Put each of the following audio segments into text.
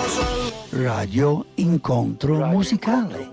Radio Incontro Musicale.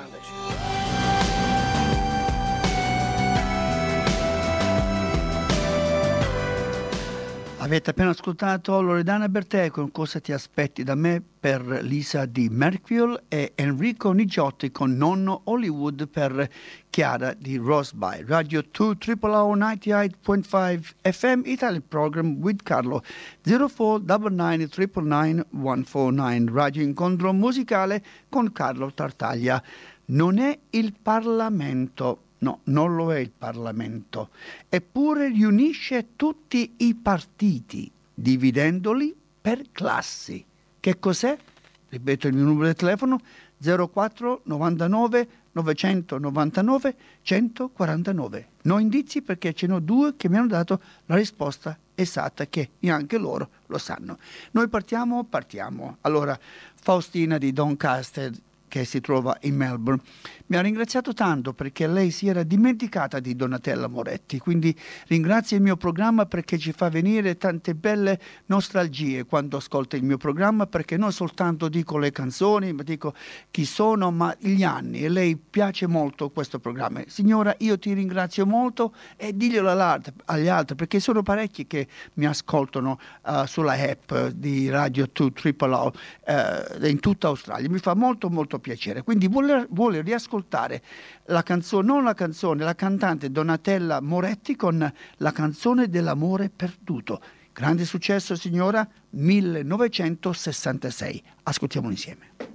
Avete appena ascoltato Loredana Bertè con Cosa ti aspetti da me per Lisa di Mercurial e Enrico Nigiotti con Nonno Hollywood per Chiara di Rosby. Radio 2 98.5 FM Italian Program with Carlo 0499 999 149. Radio Incontro Musicale con Carlo Tartaglia. Non è il Parlamento. No, non lo è il Parlamento, eppure riunisce tutti i partiti, dividendoli per classi. Che cos'è? Ripeto il mio numero di telefono, 04 99 999 149. No indizi perché ce ne ho due che mi hanno dato la risposta esatta, che anche loro lo sanno. Noi partiamo. Allora, Faustina di Doncaster, che si trova in Melbourne, mi ha ringraziato tanto perché lei si era dimenticata di Donatella Moretti, quindi ringrazio il mio programma perché ci fa venire tante belle nostalgie quando ascolta il mio programma, perché non soltanto dico le canzoni, ma dico chi sono, ma gli anni, e lei piace molto questo programma. Signora, io ti ringrazio molto e diglielo agli altri, perché sono parecchi che mi ascoltano sulla app di Radio 2 Triple in tutta Australia. Mi fa molto molto piacere, quindi vuole riascoltare la canzone, non la canzone, la cantante Donatella Moretti con La canzone dell'amore perduto. Grande successo, signora, 1966. Ascoltiamolo insieme.